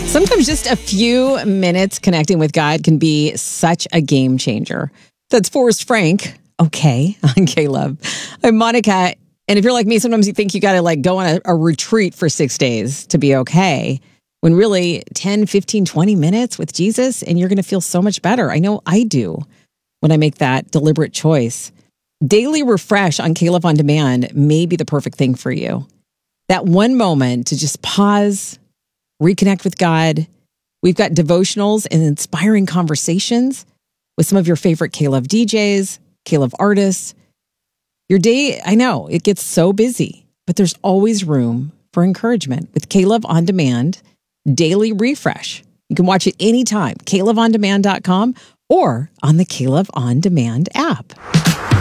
Sometimes just a few minutes connecting with God can be such a game changer. That's Forrest Frank. Okay, I'm Caleb. I'm Monica. And if you're like me, sometimes you think you got to go on a retreat for 6 days to be okay. When really 10, 15, 20 minutes with Jesus and you're going to feel so much better. I know I do when I make that deliberate choice. Daily refresh on Caleb On Demand may be the perfect thing for you. That one moment to just pause, reconnect with God. We've got devotionals and inspiring conversations with some of your favorite Caleb DJs, Caleb artists. Your day, I know, it gets so busy, but there's always room for encouragement with Caleb On Demand Daily Refresh. You can watch it anytime, calebondemand.com or on the Caleb On Demand app.